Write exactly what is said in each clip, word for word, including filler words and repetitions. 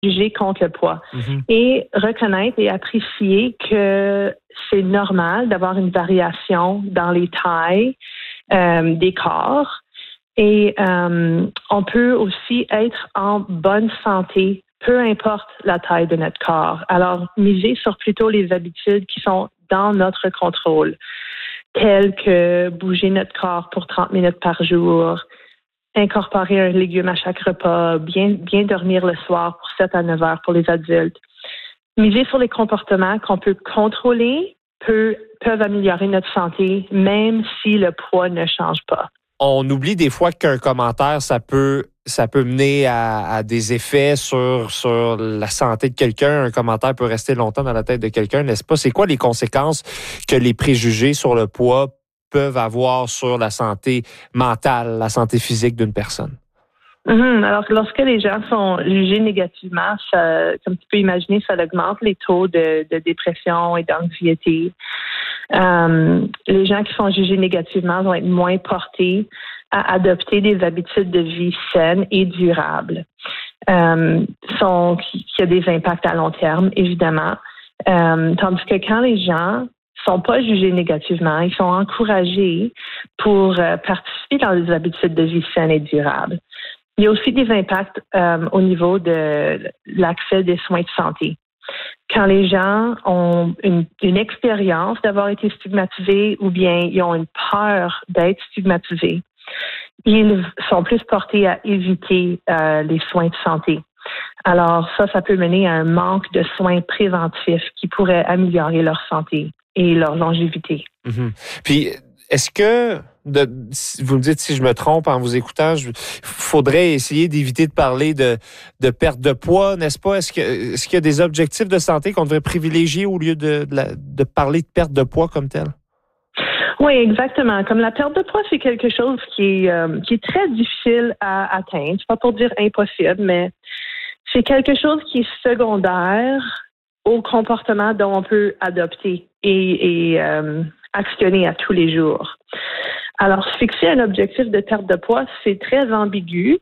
préjugés contre le poids Mm-hmm. et reconnaître et apprécier que c'est normal d'avoir une variation dans les tailles euh, des corps et euh, on peut aussi être en bonne santé, peu importe la taille de notre corps. Alors, miser sur plutôt les habitudes qui sont dans notre contrôle, telles que bouger notre corps pour trente minutes par jour, incorporer un légume à chaque repas, bien, bien dormir le soir pour sept à neuf heures pour les adultes. Miser sur les comportements qu'on peut contrôler peut, peuvent améliorer notre santé, même si le poids ne change pas. On oublie des fois qu'un commentaire, ça peut, ça peut mener à, à des effets sur, sur la santé de quelqu'un. Un commentaire peut rester longtemps dans la tête de quelqu'un, n'est-ce pas? C'est quoi les conséquences que les préjugés sur le poids peuvent avoir sur la santé mentale, la santé physique d'une personne? Mm-hmm. Alors, lorsque les gens sont jugés négativement, ça, comme tu peux imaginer, ça augmente les taux de, de dépression et d'anxiété. Euh, les gens qui sont jugés négativement vont être moins portés à adopter des habitudes de vie saines et durables, euh, sont, qui, qui a des impacts à long terme, évidemment. Euh, tandis que quand les gens sont pas jugés négativement, ils sont encouragés pour euh, participer dans des habitudes de vie saines et durables. Il y a aussi des impacts euh, au niveau de l'accès des soins de santé. Quand les gens ont une, une expérience d'avoir été stigmatisés ou bien ils ont une peur d'être stigmatisés, ils sont plus portés à éviter euh, les soins de santé. Alors ça, ça peut mener à un manque de soins préventifs qui pourraient améliorer leur santé et leur longévité. Mm-hmm. Puis, est-ce que, de, vous me dites si je me trompe en vous écoutant, il faudrait essayer d'éviter de parler de, de perte de poids, n'est-ce pas? Est-ce, que, est-ce qu'il y a des objectifs de santé qu'on devrait privilégier au lieu de, de, la, de parler de perte de poids comme tel? Oui, exactement. Comme la perte de poids, c'est quelque chose qui est, euh, qui est très difficile à atteindre. C'est pas pour dire impossible, mais c'est quelque chose qui est secondaire au comportement dont on peut adopter et, et euh, actionner à tous les jours. Alors, fixer un objectif de perte de poids, c'est très ambigu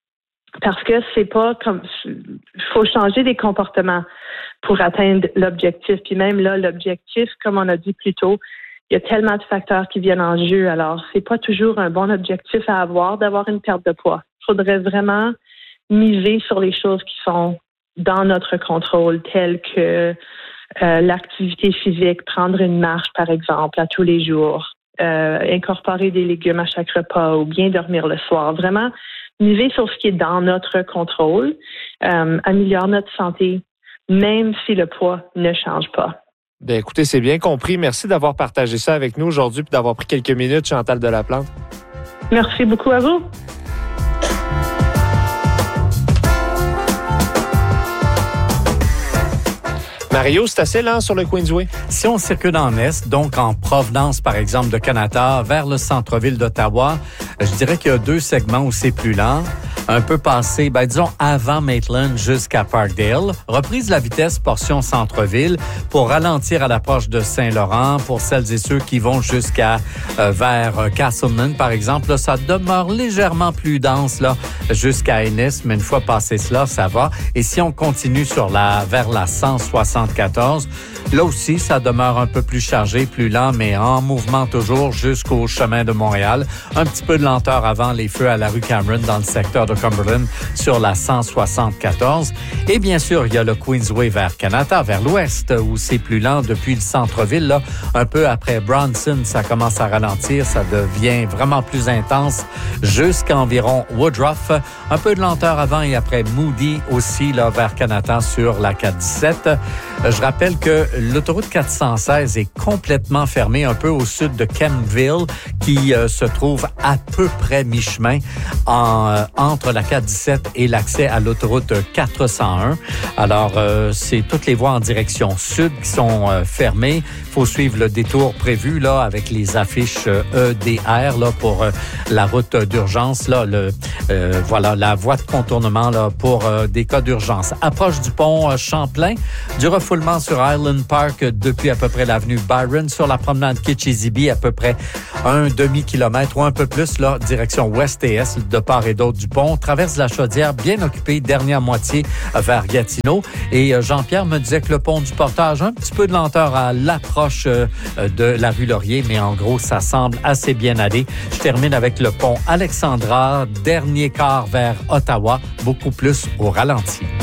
parce que c'est pas comme... Il faut changer des comportements pour atteindre l'objectif. Puis même là, l'objectif, comme on a dit plus tôt, il y a tellement de facteurs qui viennent en jeu. Alors, c'est pas toujours un bon objectif à avoir d'avoir une perte de poids. Il faudrait vraiment miser sur les choses qui sont dans notre contrôle, telles que euh, l'activité physique, prendre une marche, par exemple, à tous les jours, euh, incorporer des légumes à chaque repas ou bien dormir le soir. Vraiment, miser sur ce qui est dans notre contrôle, euh, améliore notre santé, même si le poids ne change pas. Bien, écoutez, c'est bien compris. Merci d'avoir partagé ça avec nous aujourd'hui et d'avoir pris quelques minutes, Chantal Delaplante. Merci beaucoup à vous. Mario, c'est assez lent sur le Queensway. Si on circule en est, donc en provenance, par exemple, de Canada vers le centre-ville d'Ottawa, je dirais qu'il y a deux segments où c'est plus lent. Un peu passé, ben disons avant Maitland jusqu'à Parkdale. Reprise de la vitesse portion centre-ville pour ralentir à l'approche de Saint-Laurent. Pour celles et ceux qui vont jusqu'à euh, vers Castleman, par exemple, là, ça demeure légèrement plus dense là jusqu'à Ennis, mais une fois passé cela, ça va. Et si on continue sur la vers la cent soixante-quatorze, là aussi, ça demeure un peu plus chargé, plus lent, mais en mouvement toujours jusqu'au chemin de Montréal. Un petit peu de lenteur avant les feux à la rue Cameron dans le secteur de Cumberland sur la cent soixante-quatorze. Et bien sûr, il y a le Queensway vers Canada, vers l'ouest, où c'est plus lent depuis le centre-ville. Là, un peu après Bronson, ça commence à ralentir, ça devient vraiment plus intense jusqu'à environ Woodruff. Un peu de lenteur avant et après Moody aussi, là, vers Canada sur la quatre dix-sept. Je rappelle que l'autoroute quatre cent seize est complètement fermée un peu au sud de Kenville, qui euh, se trouve à peu près mi-chemin en, euh, entre la quatre dix-sept et l'accès à l'autoroute quatre cent un. Alors, euh, c'est toutes les voies en direction sud qui sont euh, fermées. Il faut suivre le détour prévu là avec les affiches euh, E D R là pour euh, la route d'urgence là, le euh, voilà la voie de contournement là pour euh, des cas d'urgence. Approche du pont euh, Champlain, du refoulement sur Island Park depuis à peu près l'avenue Byron, sur la promenade Kitchissippi à peu près un demi-kilomètre ou un peu plus là direction ouest et est de part et d'autre du pont. pont traverse la Chaudière, bien occupé, dernière moitié vers Gatineau. Et Jean-Pierre me disait que le pont du Portage, un petit peu de lenteur à l'approche de la rue Laurier, mais en gros, ça semble assez bien aller. Je termine avec le pont Alexandra, dernier quart vers Ottawa, beaucoup plus au ralenti.